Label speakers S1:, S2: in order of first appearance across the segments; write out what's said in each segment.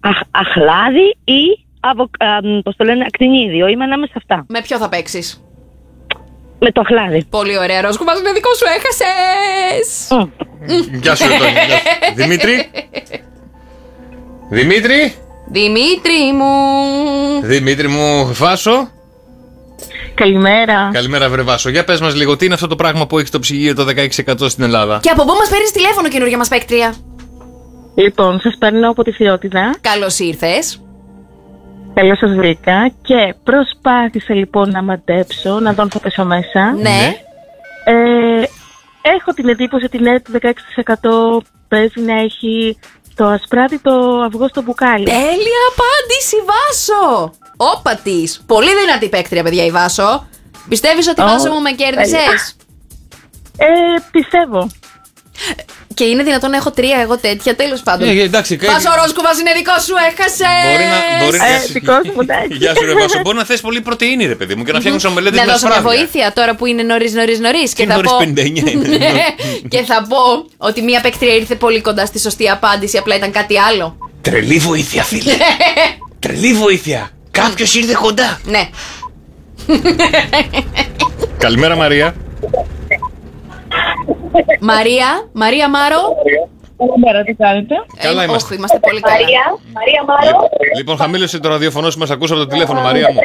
S1: αχλάδι ή πώς το λένε, ακτινίδιο. Είμαι ανάμεσα αυτά.
S2: Με ποιο θα παίξεις?
S1: Με το αχλάδι.
S2: Πολύ ωραία, Ρόσκοβα, είναι δικό σου, έχασες.
S3: Γεια σου, Δημήτρη. Δημήτρη. Δημήτρη μου, Βάσο.
S1: Καλημέρα.
S3: Καλημέρα, βρε Βάσο. Για πες μας λίγο, τι είναι αυτό το πράγμα που έχει το ψυγείο το 16% στην Ελλάδα?
S2: Και από πού μας παίρνεις τηλέφωνο, καινούργια μας παίκτρια?
S1: Λοιπόν, σας παίρνω από τη Φιώτιδα.
S2: Καλώς ήρθες.
S1: Καλώς σας βρήκα. Και προσπάθησα λοιπόν να μαντέψω, να δω αν θα πέσω μέσα.
S2: Ναι.
S1: Έχω την εντύπωση ότι ναι, το 16% παίζει να έχει το ασπράδιτο αυγό στο μπουκάλι.
S2: Τέλεια απάντηση, Βάσο. Όπα της. Πολύ δυνατή παίκτρια, παιδιά, η Βάσο. Πιστεύεις ότι, Βάσο μου, με κέρδισες?
S1: Πιστεύω.
S2: Και είναι δυνατόν να έχω 3 εγώ τέτοια, τέλος πάντων.
S3: Εντάξει,
S2: Βάσο Ρόσκοβας είναι δικό σου, έχασες.
S1: Δικός μου, εντάξει.
S3: Γεια σου, ρε Βάσο. Μπορεί να θες πολύ πρωτεΐνη, ρε παιδί μου, και να φτιάχνεις ομελέτες με
S2: Να δώσω μια
S3: ασπράδια.
S2: βοήθεια τώρα που είναι νωρίς.
S3: Και νωρίς 59 είναι.
S2: Και θα πω ότι μια παίκτρια ήρθε πολύ κοντά στη σωστή απάντηση, απλά ήταν κάτι άλλο.
S3: Τρελή βοήθεια, φίλε. Τρελή βοήθεια. Κάποιος ήρθε κοντά.
S2: Ναι.
S3: Καλημέρα, Μαρία.
S2: Μαρία Μάρο.
S1: Καλημέρα, τι κάνετε?
S3: Καλά είμαστε.
S2: Όχι, είμαστε πολύ καλά.
S1: Μαρία Μάρο.
S3: Λοιπόν, χαμήλωσε το ραδιοφωνό σου, μας ακούς από το τηλέφωνο, Μαρία μου.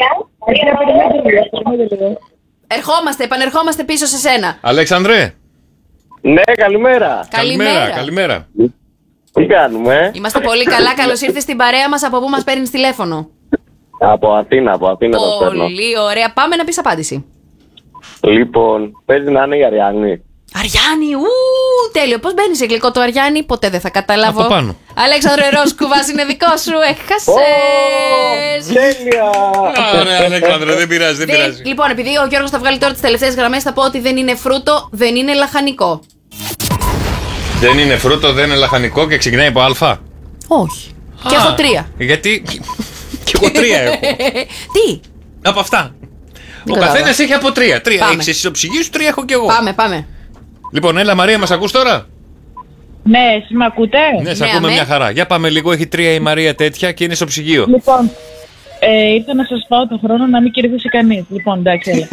S2: Επανερχόμαστε πίσω σε σένα.
S3: Αλέξανδρε.
S4: Ναι, καλημέρα.
S3: Καλημέρα.
S4: Τι κάνουμε?
S2: Είμαστε πολύ καλά. Καλώς ήρθες στην παρέα μας. Από πού μας παίρνεις τηλέφωνο?
S4: Από Αθήνα το παίρνω.
S2: Πολύ ωραία. Πάμε να πεις απάντηση.
S4: Λοιπόν, παίζει να είναι η Αριάννη.
S2: Αριάννη, τέλειο. Πώς μπαίνεις σε γλυκό το Αριάννη? Ποτέ δεν θα καταλάβω.
S3: Από πάνω.
S2: Αλέξανδρε Ρόσκοβας είναι δικό σου. Έχασες.
S4: Τέλεια!
S3: Ωραία, Αλέξανδρε, δεν πειράζει.
S2: Λοιπόν, επειδή ο Γιώργος θα βγάλει τώρα τις τελευταίες γραμμές, θα πω ότι δεν είναι φρούτο, δεν είναι λαχανικό.
S3: Δεν είναι φρούτο, δεν είναι λαχανικό και ξεκινάει από Α.
S2: Όχι. Και έχω 3.
S3: Γιατί. Και εγώ 3 έχω.
S2: Τι?
S3: Από αυτά. Ο
S2: κατάλαβα.
S3: καθένας έχει από 3. 3
S2: Πάμε.
S3: έχεις εσύ στο ψυγείο σου, 3 έχω κι εγώ.
S2: Πάμε.
S3: Λοιπόν, έλα Μαρία, μας ακούς τώρα?
S1: Ναι, εσείς με ακούτε?
S3: Ναι, σε
S2: Ναι,
S3: ακούμε
S2: αμέ.
S3: μια χαρά. Για πάμε λίγο, έχει 3 η Μαρία τέτοια και είναι στο ψυγείο.
S1: Λοιπόν, ήρθα να σας πάω τον χρόνο να μην κερδίσει κανείς. Λοιπόν, εντάξει, έλα.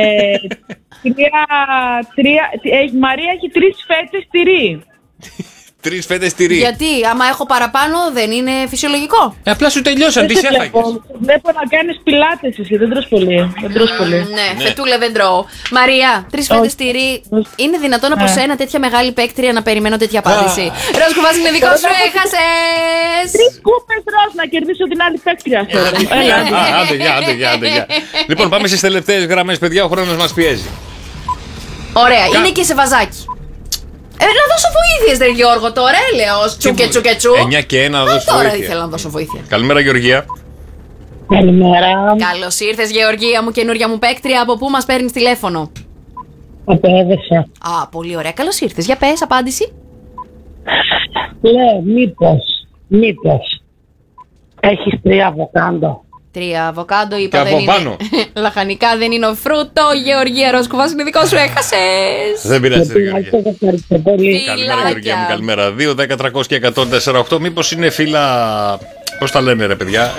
S1: Μαρία έχει 3 φέτες τυρί.
S3: 3 φέτες τυρί.
S2: Γιατί, άμα έχω παραπάνω, δεν είναι φυσιολογικό.
S3: Απλά σου τελειώσαν, τι έφαγες.
S1: Βλέπω να κάνεις πιλάτες εσύ, δεν τρως πολύ.
S2: Ναι, φετούλε δεν τρώω. Μαρία, 3 φέτες τυρί. Είναι δυνατόν από σένα τέτοια μεγάλη παίκτρια να περιμένω τέτοια απάντηση? Ρόσκοβας είναι δικό σου, έχασες.
S1: 3 κούπες ροζ να κερδίσω την άλλη παίκτρια.
S3: Άντε, γεια. Λοιπόν, πάμε στις τελευταίες γραμμές, παιδιά, ο χρόνος μας πιέζει.
S2: Ωραία, είναι και σε βαζάκι. Να δώσω βοήθειες, ρε Γιώργο, τώρα έλεος. Τσου.
S3: 9 και 1 να δώσεις
S2: Τώρα
S3: βοήθεια.
S2: ήθελα να δώσω βοήθεια.
S3: Καλημέρα, Γεωργία.
S1: Καλημέρα.
S2: Καλώς ήρθες, Γεωργία μου, καινούρια μου παίκτρια. Από πού μας παίρνεις τηλέφωνο?
S1: Από Έδεσα.
S2: Α, πολύ ωραία. Καλώς ήρθες. Για πες, απάντηση.
S1: Μήπως έχεις 3 αβοκάντο?
S2: 3 αβοκάντο, είπα,
S3: Και
S2: δεν
S3: από
S2: είναι.
S3: πάνω.
S2: Λαχανικά δεν είναι φρούτο. Γεωργία Ρόσκοβας είναι δικό σου, έχασες.
S3: Δεν πειράζει, Γεωργία.
S1: Ευχαριστώ πολύ.
S3: Καλημέρα, Γεωργία μου, καλημέρα. 2, 10, 300 και 104,8. Μήπως είναι φύλλα. Πώς τα λένε, ρε παιδιά.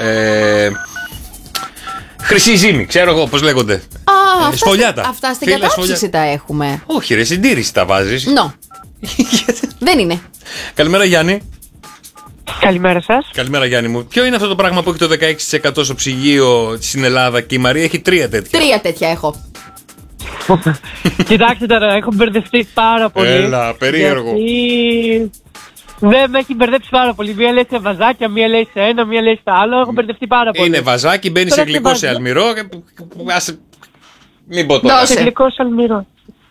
S3: Χρυσή ζύμη, ξέρω εγώ πώς λέγονται. Σφολιάτα.
S2: Αυτά στην
S3: Φύλλα
S2: κατάψυξη
S3: σφολιάτα.
S2: τα έχουμε.
S3: Όχι, ρε, συντήρηση τα βάζεις.
S2: Νο. Δεν είναι.
S3: Καλημέρα, Γιάννη.
S1: Καλημέρα σας.
S3: Καλημέρα, Γιάννη μου. Ποιο είναι αυτό το πράγμα που έχει το 16% στο ψυγείο στην Ελλάδα και η Μαρία έχει 3 τέτοια?
S2: 3 τέτοια έχω.
S5: Κοιτάξτε τώρα, έχω μπερδευτεί πάρα πολύ.
S3: Έλα, περίεργο.
S5: Γιατί δεν με έχει μπερδέψει πάρα πολύ. Μία λέει σε βαζάκια, μία λέει σε ένα, μία λέει στο άλλο. Έχω μπερδευτεί πάρα πολύ.
S3: Είναι βαζάκι, μπαίνει σε
S5: Τώρα
S3: γλυκό,
S5: τι
S3: σε
S5: βάζω?
S3: αλμυρό. Μην πω τώρα.
S2: Δώσε.
S5: Σε γλυκό σαλμυρό.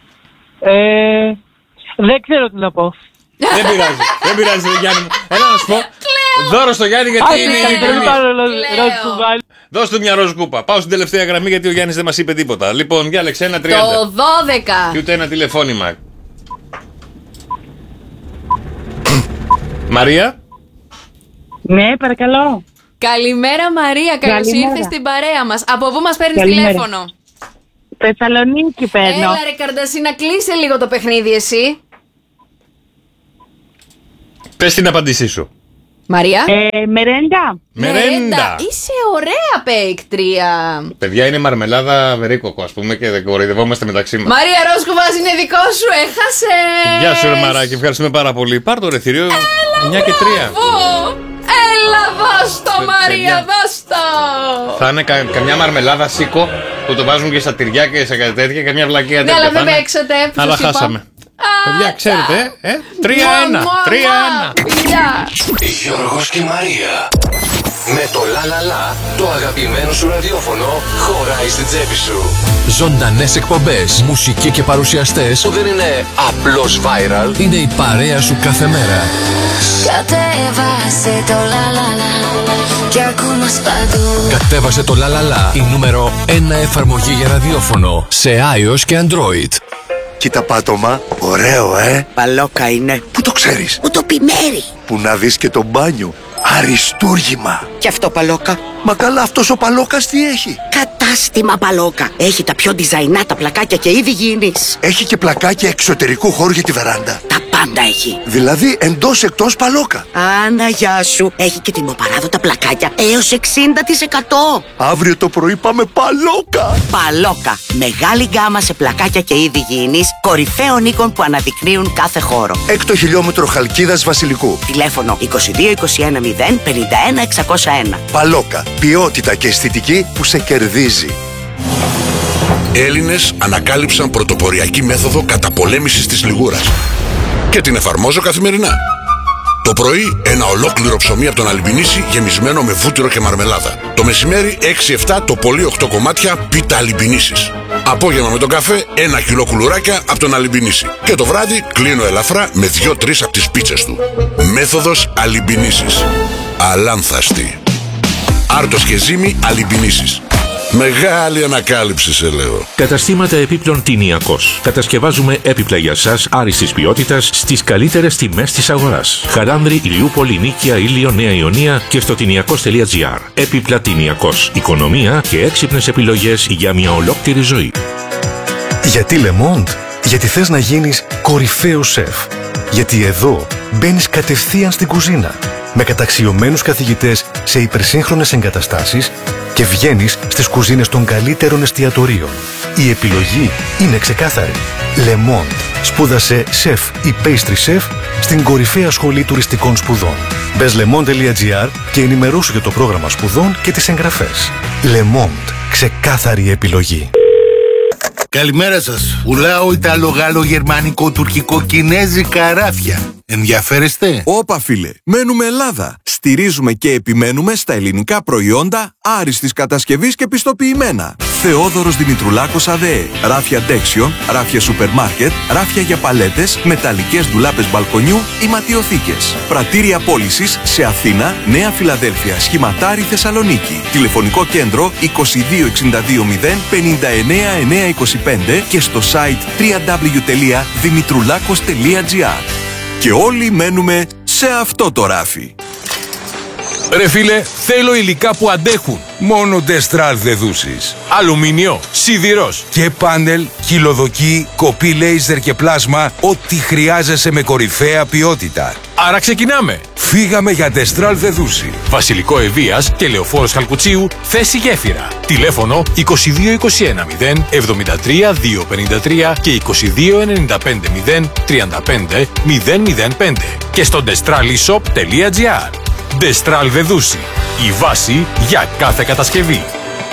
S5: Δεν ξέρω τι να πω.
S3: Δεν πειράζει, ρε Γιάννη μου. Έλα να σου πω. Δώρο στο Γιάννη γιατί είναι ειλικρινή. Δώσ' του μια ροζ κούπα. Πάω στην τελευταία γραμμή γιατί ο Γιάννης δεν μας είπε τίποτα. Λοιπόν, διάλεξε ένα 30.
S2: Το 12.
S3: Και ούτε ένα τηλεφώνημα. Μαρία.
S1: Ναι, παρακαλώ.
S2: Καλημέρα, Μαρία. Καλώς
S1: Καλημέρα.
S2: ήρθες στην παρέα μας. Από πού μας παίρνεις
S1: Καλημέρα.
S2: τηλέφωνο?
S1: Θεσσαλονίκη παίρνω.
S2: Έλα, ρε Καρντασίνα, κλείσε λίγο το παιχνίδι, εσύ.
S3: Πες την απάντησή σου.
S2: Μαρία.
S1: Μερέντα.
S2: Είσαι ωραία παίκτρια.
S3: Παιδιά, είναι μαρμελάδα βερίκοκο, ας πούμε, και δεν κοροϊδευόμαστε μεταξύ μας.
S2: Μαρία Ρόσκοβας, είναι δικό σου, έχασε.
S3: Γεια σου, ρε Μαράκι, ευχαριστούμε πάρα πολύ. Πάρ' το ρεθυρίο 9 και 3.
S2: Έλα, δώσ' το, Μαρία, δώσ' το.
S3: Θα είναι καμιά μαρμελάδα σίκο που το βάζουν και στα τυριά και σε κάτι τέτοια και μια βλακία τέτοια.
S2: Ναι, αλλά δεν παίξατε.
S3: Αλλά χάσαμε. Παιδιά, ξέρετε, 3-1. 3-1.
S6: Γιώργος και Μαρία. Με το λαλαλά, το αγαπημένο σου ραδιόφωνο χωράει στην τσέπη σου. Ζωντανές εκπομπές, μουσική και παρουσιαστές που δεν είναι απλώς viral, είναι η παρέα σου κάθε μέρα.
S7: Κατέβασε το λαλαλά και ακού μας παντού.
S6: Κατέβασε το λαλαλά, η νούμερο 1 εφαρμογή για ραδιόφωνο σε iOS και Android.
S8: Κοίτα πάτωμα, ωραίο
S9: Παλόκα είναι.
S8: Πού το ξέρεις?
S9: Μου το πει Μέρη.
S8: Που να δεις και το μπάνιο. Αριστούργημα.
S9: Και αυτό Παλόκα.
S8: Μα καλά, αυτός ο Παλόκας τι έχει?
S9: Κατάστημα Παλόκα. Έχει τα πιο design πλακάκια και είδη υγιεινής.
S8: Έχει και πλακάκια εξωτερικού χώρου για τη βεράντα.
S9: Τα πάντα έχει.
S8: Δηλαδή εντός εκτός Παλόκα.
S9: Άνα, γεια σου. Έχει και τιμοπαράδοτα πλακάκια έως 60%.
S8: Αύριο το πρωί πάμε Παλόκα.
S9: Παλόκα. Μεγάλη γκάμα σε πλακάκια και είδη υγιεινής, κορυφαίων οίκων που αναδεικνύουν κάθε χώρο.
S8: 6 χιλιόμετρο Χαλκίδας Βασιλικού.
S9: Τηλέφωνο 2221 0 51 601.
S8: Παλόκα. Ποιότητα και αισθητική που σε κερδίζει.
S10: Έλληνες ανακάλυψαν πρωτοποριακή μέθοδο καταπολέμησης της λιγούρας και την εφαρμόζω καθημερινά. Το πρωί ένα ολόκληρο ψωμί από τον Αλιμπινίση γεμισμένο με βούτυρο και μαρμελάδα. Το μεσημέρι 6-7 το πολύ 8 κομμάτια πίτα Αλιμπινίσης. Απόγευμα με τον καφέ 1 κιλό κουλουράκια από τον Αλιμπινίση. Και το βράδυ κλείνω ελαφρά με 2-3 από τις πίτσες του. Μέθοδος Αλιμπινίσης. Αλάνθαστη. Άρτος και ζύμη Αλιμπινίσης. Μεγάλη ανακάλυψη, σε λέω.
S11: Καταστήματα επίπλων Τηνιακός. Κατασκευάζουμε έπιπλα για σας άριστης ποιότητας στις καλύτερες τιμές της αγοράς. Χαράνδρη, Ηλιούπολη, Νίκαια, Ήλιο, Νέα Ιωνία και στο τηνιακός.gr. Έπιπλα Τηνιακός. Οικονομία και έξυπνες επιλογές για μια ολόκληρη ζωή.
S12: Γιατί Le Monde? Γιατί θες να γίνεις κορυφαίος σεφ. Γιατί εδώ μπαίνεις κατευθείαν στην κουζίνα με καταξιωμένους καθηγητές σε υπερσύγχρονες εγκαταστάσεις και βγαίνεις στις κουζίνες των καλύτερων εστιατορίων. Η επιλογή είναι ξεκάθαρη. Le Monde. Σπούδασε σεφ ή pastry chef στην κορυφαία σχολή τουριστικών σπουδών. Μπες lemonde.gr και ενημερώσου για το πρόγραμμα σπουδών και τις εγγραφές. Le Monde. Ξεκάθαρη επιλογή.
S13: Καλημέρα σας. Πουλάω Ιταλο-Γάλλο-Γερμανικό-Τουρκικό-Κινέζικα ράφια. Ενδιαφέρεστε?
S14: Όπα φίλε, μένουμε Ελλάδα. Στηρίζουμε και επιμένουμε στα ελληνικά προϊόντα άριστης κατασκευής και πιστοποιημένα. Θεόδωρος Δημητρουλάκος ΑΔΕ. Ράφια Ντέξιον, ράφια σούπερ μάρκετ, ράφια για παλέτες, μεταλλικές ντουλάπες μπαλκονιού ή ματιοθήκες. Πρατήρια πώλησης σε Αθήνα, Νέα Φιλαδέλφια, Σχηματάρι, Θεσσαλονίκη. Τηλεφωνικό κέντρο 2262 0 59 925 και στο site www.dimitroulakos.gr. Και όλοι μένουμε σε αυτό το ράφι.
S10: Ρε φίλε, θέλω υλικά που αντέχουν. Μόνο Destral δεδούσεις. Αλουμίνιο, σιδηρός και πάνελ, κυλοδοκή, κοπή λέιζερ και πλάσμα. Ό,τι χρειάζεσαι με κορυφαία ποιότητα. Άρα ξεκινάμε. Φύγαμε για Destral δεδούση. Βασιλικό Ευβοίας και Λεωφόρος Χαλκουτσίου, θέση γέφυρα. Τηλέφωνο 2221 0 73 253 και 2295 0 35 005 και στο destralishop.gr. Destral Δεδούση. Η βάση για κάθε κατασκευή.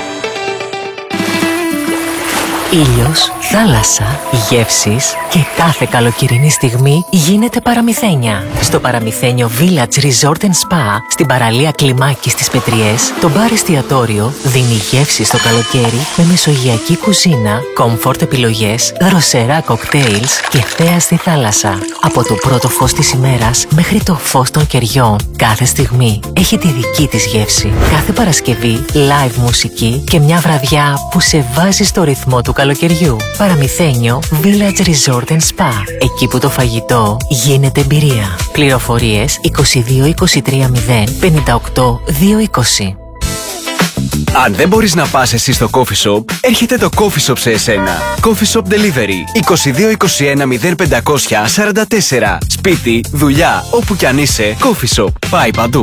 S15: Ήλιος, θάλασσα, γεύσεις και κάθε καλοκαιρινή στιγμή γίνεται παραμυθένια. Στο Παραμυθένιο Village Resort Spa, στην παραλία Κλιμάκη στις Πετριές, το μπαρ εστιατόριο δίνει γεύση στο καλοκαίρι με μεσογειακή κουζίνα, comfort επιλογές, δροσερά κοκτέιλς και θέα στη θάλασσα. Από το πρώτο φως της ημέρας μέχρι το φως των κεριών, κάθε στιγμή έχει τη δική της γεύση. Κάθε Παρασκευή, live μουσική και μια βραδιά που σε βάζει στο ρυθμό του καλοκαιριού. Παραμυθένιο Village Resort Spa. Εκεί που το φαγητό γίνεται εμπειρία. Πληροφορίες 22 23 0 58 220.
S16: Αν δεν μπορείς να πας εσύ στο coffee shop, έρχεται το coffee shop σε εσένα. Coffee shop delivery 2221 0500 44. Σπίτι, δουλειά, όπου κι αν είσαι, coffee shop. Πάει παντού.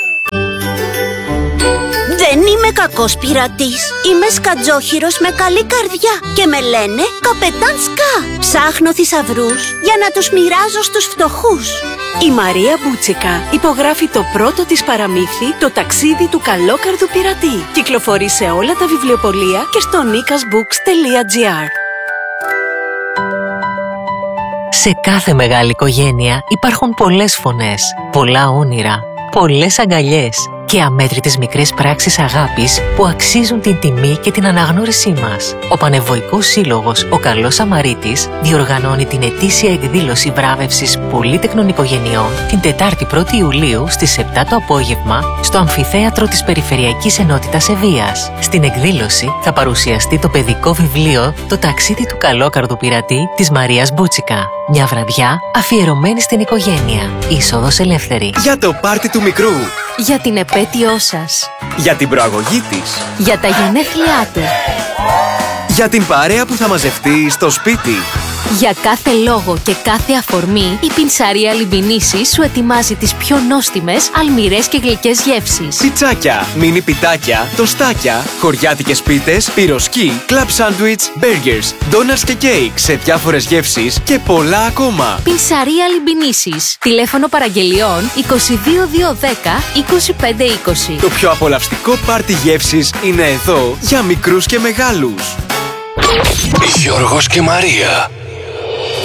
S17: Δεν είμαι κακός πειρατής. Είμαι σκατζόχυρος με καλή καρδιά και με λένε Καπετάν Σκά. Ψάχνω θησαυρούς για να τους μοιράζω στους φτωχούς.
S18: Η Μαρία Μπούτσικα υπογράφει το πρώτο της παραμύθι, το ταξίδι του καλόκαρδου πειρατή. Κυκλοφορεί σε όλα τα βιβλιοπωλεία και στο nikasbooks.gr.
S15: Σε κάθε μεγάλη οικογένεια υπάρχουν πολλές φωνές, πολλά όνειρα, πολλές αγκαλιές και αμέτρητες μικρές πράξεις αγάπης που αξίζουν την τιμή και την αναγνώρισή μας. Ο Πανευωικός Σύλλογος «Ο Καλός Σαμαρίτης» διοργανώνει την ετήσια εκδήλωση βράβευσης πολύτεκνων οικογενειών την Τετάρτη 1η Ιουλίου στις 7 το απόγευμα στο Αμφιθέατρο της Περιφερειακής Ενότητας Ευβοίας. Στην εκδήλωση θα παρουσιαστεί το παιδικό βιβλίο «Το ταξίδι του καλόκαρδου πειρατή» της Μαρίας Μπούτσικα. Μια βραδιά αφιερωμένη στην οικογένεια. Είσοδος ελεύθερη.
S16: Για το πάρτι του μικρού.
S2: Για την επέτειό σας.
S16: Για την προαγωγή της.
S2: Για τα γενέθλιά του.
S16: Για την παρέα που θα μαζευτεί στο σπίτι.
S2: Για κάθε λόγο και κάθε αφορμή, η Πινσαρία Λιμπινίσης σου ετοιμάζει τις πιο νόστιμες, αλμυρές και γλυκές γεύσεις.
S16: Πιτσάκια, μίνι πιτάκια, τοστάκια, χωριάτικες πίτες, πυροσκή, κλαμπ σάντουιτς, μπέργκερς, ντόνατς και κέικ σε διάφορες γεύσεις και πολλά ακόμα.
S2: Πινσαρία Λιμπινίσης. Τηλέφωνο παραγγελιών 22210 2520.
S16: Το πιο απολαυστικό πάρτι γεύσης είναι εδώ για μικρούς και μεγάλους.
S6: Γιώργος και Μαρία.